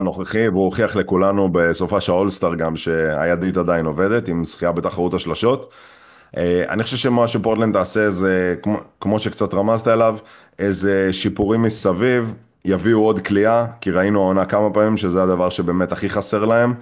הנוכחי, והוא הוכיח לכולנו בסופה של האולסטאר גם שהידית עדיין עובדת עם זכייה בתחרות השלשות. אני חושב שמה שפורטלנד תעשה זה, כמו שקצת רמזת אליו, איזה שיפורים מסביב, יביאו עוד קליעה, כי ראינו העונה כמה פעמים שזה הדבר שבאמת הכי חסר להם.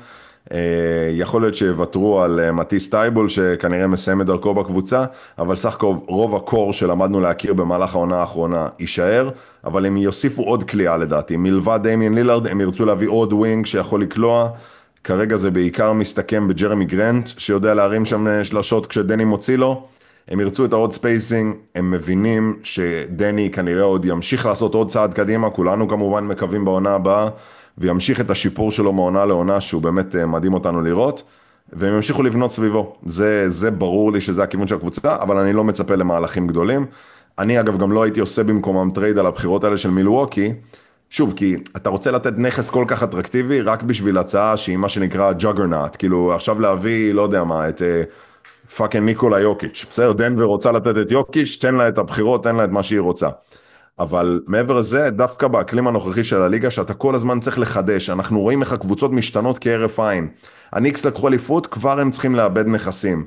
יכול להיות שיוותרו על מטיס טייבול, שכנראה מסיים את דרכו בקבוצה, אבל סך הכל רוב הקור שלמדנו להכיר במהלך העונה האחרונה יישאר, אבל הם יוסיפו עוד קליעה לדעתי. מלבד דמיין לילארד, הם ירצו להביא עוד ווינג שיכול לקלוע. כרגע זה בעיקר מסתכם בג'רמי גרנט, שיודע להרים שם שלשות כשדני מוציא לו. הם ירצו את העוד ספייסינג, הם מבינים שדני כנראה עוד ימשיך לעשות עוד צעד קדימה, כולנו כמובן מקווים בעונה הבאה, וימשיך את השיפור שלו מעונה לעונה, שהוא באמת מדהים אותנו לראות, והם ימשיכו לבנות סביבו. זה ברור לי שזה הכיוון של הקבוצה, אבל אני לא מצפה למהלכים גדולים. אני אגב גם לא הייתי עושה במקומם טרייד על הבחירות האלה של מילווקי, שוב, כי אתה רוצה לתת נכס כל כך אטרקטיבי, רק בשביל הצעה שהיא מה שנקרא ג'אגרנאט, כאילו עכשיו להביא, לא יודע מה, את פאקינג ניקולה יוקיץ', בסדר, דנבר רוצה לתת את יוקיץ', תן לה את הבחירות, תן לה את מה שהיא רוצה. אבל מעבר לזה, דווקא באקלים הנוכחי של הליגה, שאתה כל הזמן צריך לחדש, אנחנו רואים איך הקבוצות משתנות כהרף עין. הניקס לקחו אליפות, כבר הם צריכים לאבד נכסים.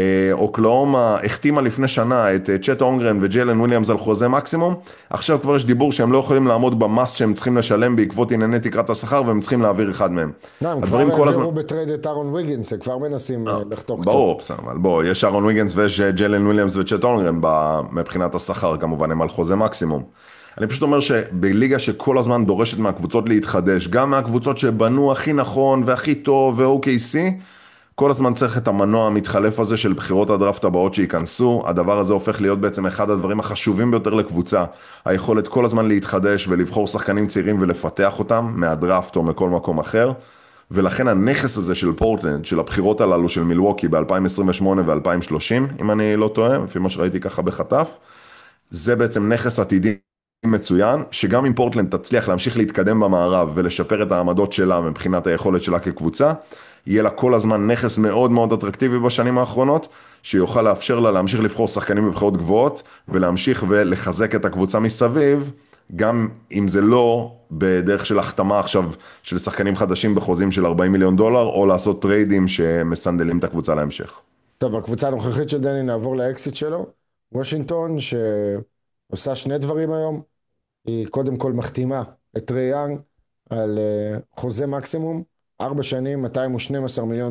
אוקלאומה החתימה לפני שנה את צ'ט אונגרן וג'יילן וויליאמס על חוזה מקסימום, עכשיו כבר יש דיבור שהם לא יכולים לעמוד במס שהם צריכים לשלם בעקבות ענייני תקרת השכר, והם צריכים להעביר אחד מהם. לא, הם כבר הדברים כל הזמן... העבירו בטרייד את אהרון ויגינס, הם כבר מנסים לחתוך קצת. ברור, בסדר, אבל בוא, יש אהרון ויגינס ויש ג'יילן וויליאמס וצ'ט אונגרן מבחינת השכר, כמובן, הם על חוזה מקסימום. אני פשוט אומר שבליגה שכל הזמן דורשת מהקבוצות להתחדש, גם מהקבוצות שבנו הכי נכון והכי טוב ו-OKC, כל הזמן צריך את המנוע המתחלף הזה של בחירות הדראפט הבאות שייכנסו. הדבר הזה הופך להיות בעצם אחד הדברים החשובים ביותר לקבוצה, היכולת כל הזמן להתחדש ולבחור שחקנים צעירים ולפתח אותם מהדראפט או מכל מקום אחר. ולכן הנכס הזה של פורטלנד, של הבחירות הללו של מילווקי ב-2028 ו-2030, אם אני לא טועה, לפי מה שראיתי ככה בחטף, זה בעצם נכס עתידי מצוין, שגם אם פורטלנד תצליח להמשיך להתקדם במערב ולשפר את העמדות שלה מבחינת היכולת שלה כקבוצה, יהיה לה כל הזמן נכס מאוד מאוד אטרקטיבי בשנים האחרונות, שיוכל לאפשר לה להמשיך לבחור שחקנים בבחירות גבוהות, ולהמשיך ולחזק את הקבוצה מסביב, גם אם זה לא בדרך של החתמה עכשיו של שחקנים חדשים בחוזים של $40 מיליון, או לעשות טריידים שמסנדלים את הקבוצה להמשך. טוב, בקבוצה הנוכחית של דני נעבור לאקסיט שלו. וושינגטון שעושה שני דברים היום, היא קודם כל מחתימה את טריי יאנג על חוזה מקסימום, 4 שנים, $212 מיליון,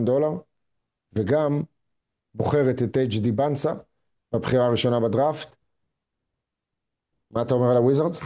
וגם בוחרת את אייג' בנסה בבחירה הראשונה בדראפט. מה אתה אומר על הוויזרדס?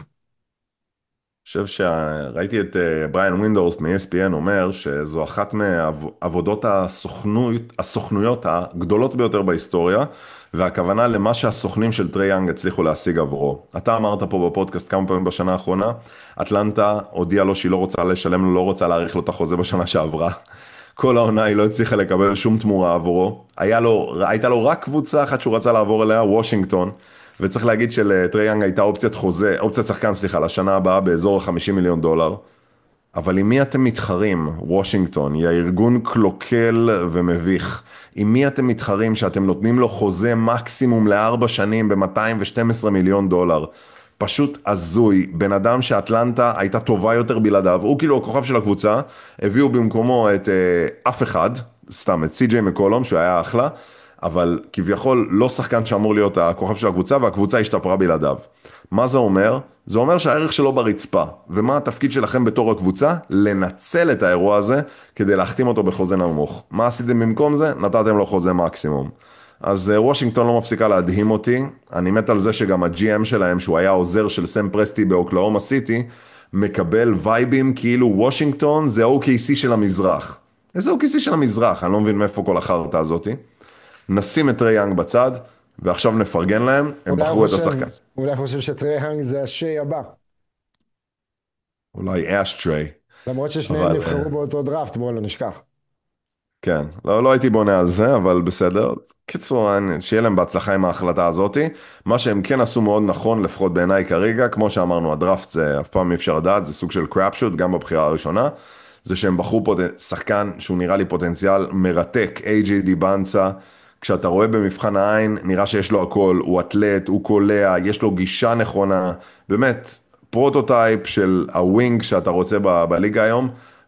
חושב שראיתי את בריאן ווינדורס מ-ESPN אומר שזו אחת מעבודות הסוכנויות הגדולות ביותר בהיסטוריה, והכוונה למה שהסוכנים של טריי יאנג הצליחו להשיג עבורו. אתה אמרת פה בפודקאסט כמה פעמים בשנה האחרונה, אטלנטה הודיעה לו שהיא לא רוצה לשלם לו, לא רוצה להאריך לו את החוזה בשנה שעברה. כל העונה היא לא הצליחה לקבל שום תמורה עבורו. הייתה לו רק קבוצה אחת שהוא רצה לעבור אליה, וושינגטון, וצריך להגיד שלטריי יאנג הייתה אופציית שחקן, לשנה הבאה באזור $50 מיליון. אבל עם מי אתם מתחרים? וושינגטון, היא הארגון קלוקל ומביך. עם מי אתם מתחרים שאתם נותנים לו חוזה מקסימום ל4 שנים ב-$212 מיליון? פשוט הזוי. בן אדם שאטלנטה הייתה טובה יותר בלעדיו, הוא כאילו הכוכב של הקבוצה, הביאו במקומו את אף אחד, סתם את סי.ג'יי מקולום, שהוא היה אחלה, אבל כביכול לא שחקן שאמור להיות הכוכב של הקבוצה, והקבוצה השתפרה בלעדיו. מה זה אומר? זה אומר שהערך שלו ברצפה. ומה התפקיד שלכם בתור הקבוצה? לנצל את האירוע הזה כדי להחתים אותו בחוזה נמוך. מה עשיתם במקום זה? נתתם לו חוזה מקסימום. אז וושינגטון לא מפסיקה להדהים אותי. אני מת על זה שגם ה-GM שלהם, שהוא היה עוזר של סם פרסטי באוקלאומה סיטי, מקבל וייבים כאילו וושינגטון זה OKC של המזרח. איזה OKC של המזרח? אני לא מבין מאיפה כל החרטה הזאתי. נשים את טריי יאנג בצד, ועכשיו נפרגן להם, הם בחרו את השחקן. אולי חושב שטריי יאנג זה השי הבא. אולי אשטריי. למרות ששניהם נבחרו באותו דראפט, בואו לא נשכח. כן, לא הייתי בונה על זה, אבל בסדר. קיצור, שיהיה להם בהצלחה עם ההחלטה הזאת. מה שהם כן עשו מאוד נכון, לפחות בעיניי כרגע, כמו שאמרנו, הדראפט זה אף פעם אי אפשר לדעת, זה סוג של קראפ שוט, גם בבחירה הראשונה, זה שהם בחרו פה שחקן שהוא נראה לי פוטנציאל מרתק, איי-ג'יי בנסה, כשאתה רואה במבחן העין, נראה שיש לו הכל, הוא אתלט, הוא קולע, יש לו גישה נכונה, באמת, פרוטוטייפ של הווינג שאתה רוצה בליגה היום,